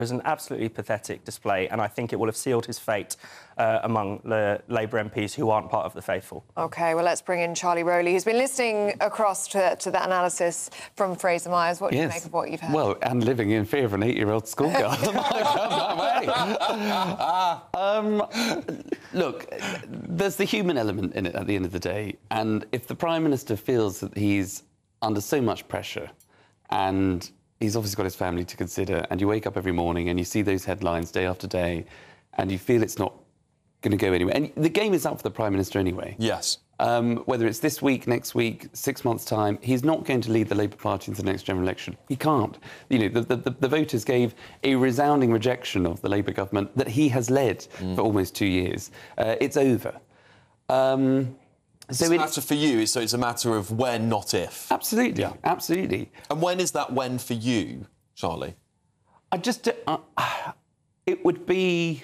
It was an absolutely pathetic display, and I think it will have sealed his fate among the Labour MPs who aren't part of the faithful. OK, well, let's bring in Charlie Rowley, who's been listening across to that analysis from Fraser Myers. What do you make of what you've heard? Well, and living in fear of an 8-year-old schoolgirl. Look, there's the human element in it at the end of the day, and if the Prime Minister feels that he's under so much pressure and he's obviously got his family to consider, and you wake up every morning and you see those headlines day after day, and you feel it's not going to go anywhere. And the game is up for the Prime Minister anyway. Yes. Whether it's this week, next week, 6 months' time, he's not going to lead the Labour Party into the next general election. He can't. You know, the voters gave a resounding rejection of the Labour government that he has led for almost 2 years. It's over. It's a matter for you, so it's a matter of when, not if. Absolutely, absolutely. And when is that when for you, Charlie? I just... it would be...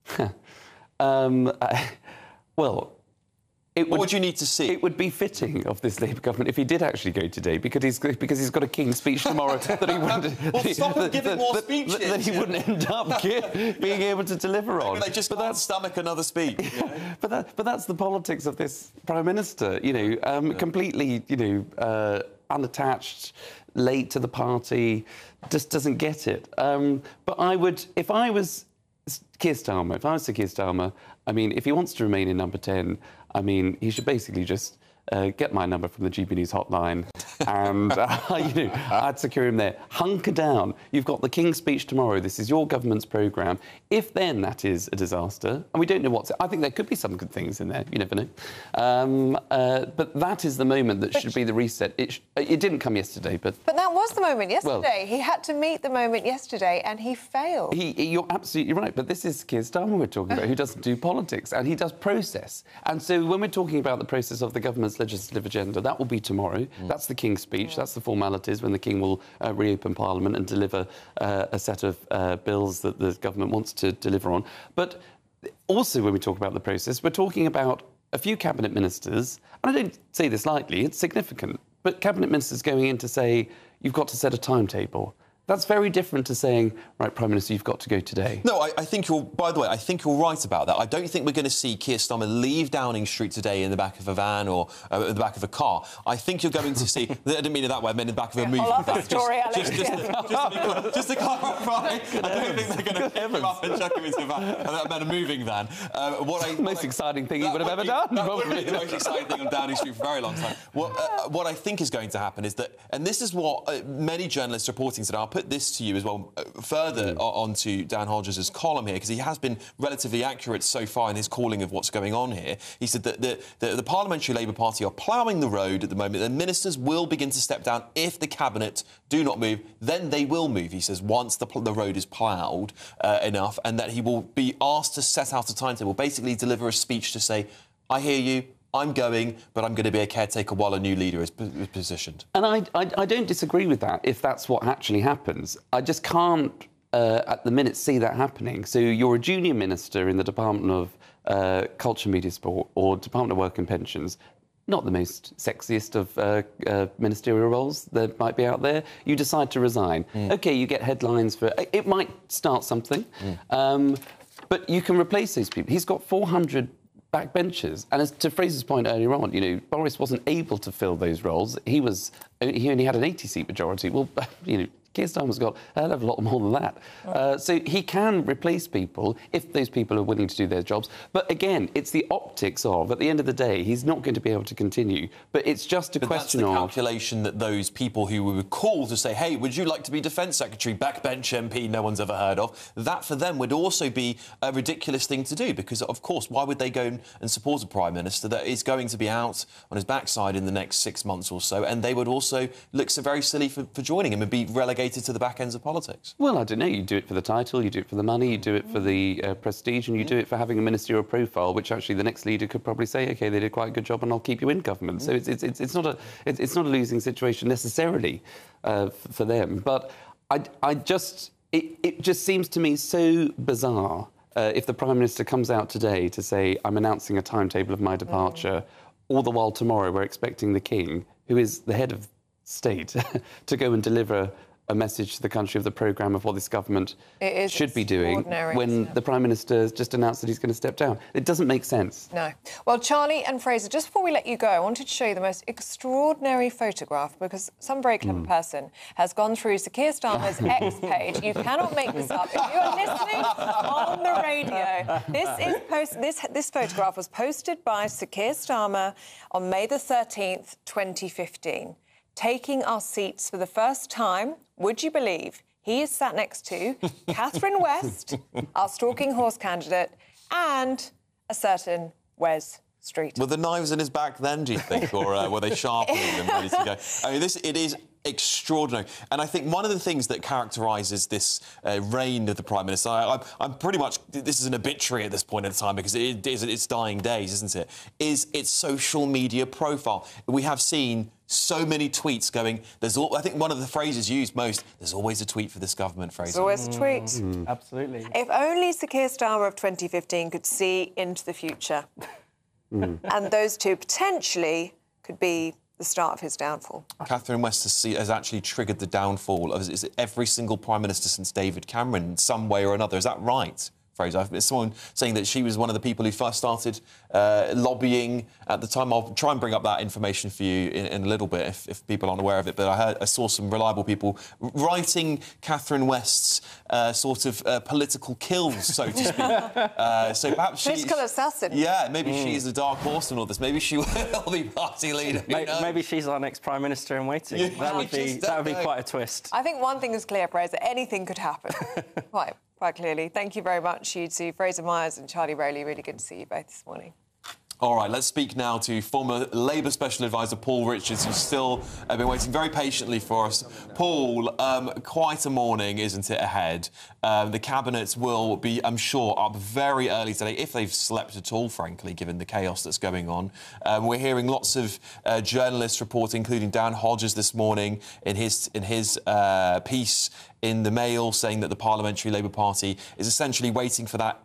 well... What would you need to see? It would be fitting of this Labour government if he did actually go today, because he's got a King's speech tomorrow that he wouldn't... Well, stop him giving more speeches. That he wouldn't end up being able to deliver on. They just can't stomach another speech. You know? But that's the politics of this Prime Minister, you know, completely, you know, unattached, late to the party, just doesn't get it. But I would, if I was Keir Starmer, I mean, if he wants to remain in number 10, I mean, he should basically just get my number from the GB News hotline and, you know, I'd secure him there. Hunker down. You've got the King's speech tomorrow. This is your government's programme. If then that is a disaster, and we don't know what's... I think there could be some good things in there. You never know. But that is the moment that should be the reset. It didn't come yesterday, but... But that was the moment yesterday. Well, he had to meet the moment yesterday and he failed. You're absolutely right, but this is Keir Starmer we're talking about, who doesn't do politics, and he does process. And so when we're talking about the process of the government's legislative agenda, that will be tomorrow. That's the King's speech. That's the formalities when the King will reopen Parliament and deliver a set of bills that the government wants to deliver on. But also when we talk about the process, we're talking about a few cabinet ministers, and I don't say this lightly, it's significant, but cabinet ministers going in to say, you've got to set a timetable. That's very different to saying, right, Prime Minister, you've got to go today. No, I think you're... By the way, I think you're right about that. I don't think we're going to see Keir Starmer leave Downing Street today in the back of a van or in the back of a car. I think you're going to see... I didn't mean it that way. I meant in the back of a moving van. Just to clarify, I don't think they're going to pick him up and chuck him into a van. I meant a moving van. The most exciting thing he would have ever done. That would be the most exciting thing on Downing Street for a very long time. What I think is going to happen is that... And this is what many journalists reporting said. I'll put this to you as well, further onto Dan Hodges' column here, because he has been relatively accurate so far in his calling of what's going on here. He said that the Parliamentary Labour Party are ploughing the road at the moment. The ministers will begin to step down if the Cabinet do not move. Then they will move, he says, once the road is ploughed enough, and that he will be asked to set out a timetable, basically deliver a speech to say, I hear you, I'm going, but I'm going to be a caretaker while a new leader is positioned. And I don't disagree with that, if that's what actually happens. I just can't, at the minute, see that happening. So you're a junior minister in the Department of Culture, Media, Sport, or Department of Work and Pensions. Not the most sexiest of ministerial roles that might be out there. You decide to resign. OK, you get headlines for... It might start something, but you can replace those people. He's got 400... backbenchers. And as to Fraser's point earlier on, you know, Boris wasn't able to fill those roles. He only had an 80-seat majority. Well, you know, Keir Starmer's got a hell of a lot more than that. So he can replace people if those people are willing to do their jobs. But again, it's the optics of, at the end of the day, he's not going to be able to continue. But it's just a question of... that's the calculation that those people who would call to say, hey, would you like to be Defence Secretary, backbench MP no one's ever heard of, that for them would also be a ridiculous thing to do, because, of course, why would they go and support a Prime Minister that is going to be out on his backside in the next 6 months or so, and they would also look so very silly for joining him and be relegated to the back ends of politics? Well, I don't know. You do it for the title, you do it for the money, you do it for the prestige, and you do it for having a ministerial profile, which actually the next leader could probably say, OK, they did quite a good job and I'll keep you in government. So it's not a losing situation necessarily for them. But it just seems to me so bizarre if the Prime Minister comes out today to say, I'm announcing a timetable of my departure, all the while tomorrow we're expecting the King, who is the head of state, to go and deliver a message to the country of the programme of what this government should be doing when the Prime Minister has just announced that he's going to step down. It doesn't make sense. No. Well, Charlie and Fraser, just before we let you go, I wanted to show you the most extraordinary photograph because some very clever person has gone through Sir Keir Starmer's X page. You cannot make this up. If you're listening on the radio, this photograph was posted by Sir Keir Starmer on May the 13th, 2015. Taking our seats for the first time, would you believe he is sat next to Catherine West, our stalking horse candidate, and a certain Wes Street. Were the knives in his back then, do you think, or were they sharpening them ready to go? I mean, it is extraordinary. And I think one of the things that characterises this reign of the Prime Minister, I'm pretty much, this is an obituary at this point in time because it's dying days, isn't it, is its social media profile. We have seen so many tweets going, I think one of the phrases used most, there's always a tweet for this government, Fraser. There's always a tweet. Absolutely. If only Sir Keir Starmer of 2015 could see into the future. And those two potentially could be the start of his downfall. Catherine West has actually triggered the downfall of every single Prime Minister since David Cameron in some way or another. Is that right, Fraser? There's someone saying that she was one of the people who first started lobbying at the time. I'll try and bring up that information for you in a little bit if people aren't aware of it. But I saw some reliable people writing Catherine West's sort of political kills, so to speak. So perhaps political assassin. Yeah, maybe she's the dark horse in all this. Maybe she will be party leader. Maybe she's our next Prime Minister in waiting. Yeah, that would be quite a twist. I think one thing is clear, Fraser. Anything could happen. Quite clearly. Thank you very much, you two, Fraser Myers and Charlie Rowley. Really good to see you both this morning. All right, let's speak now to former Labour Special Advisor Paul Richards, who's still been waiting very patiently for us. Paul, quite a morning, isn't it, ahead? The Cabinet will be, I'm sure, up very early today, if they've slept at all, frankly, given the chaos that's going on. We're hearing lots of journalists reporting, including Dan Hodges this morning in his piece in the Mail, saying that the Parliamentary Labour Party is essentially waiting for that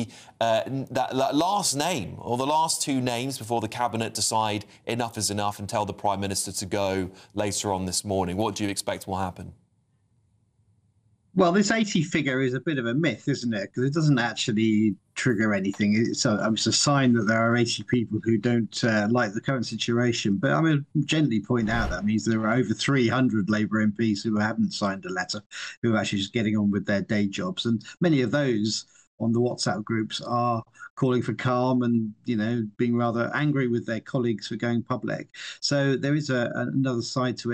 that last name, or the last two names, before the Cabinet decide enough is enough and tell the Prime Minister to go later on this morning. What do you expect will happen? Well, this 80 figure is a bit of a myth, isn't it? Because it doesn't actually trigger anything. It's a sign that there are 80 people who don't like the current situation. But I'm going to gently point out that means there are over 300 Labour MPs who haven't signed a letter, who are actually just getting on with their day jobs. And many of those on the WhatsApp groups are calling for calm and, being rather angry with their colleagues for going public. So there is another side to it.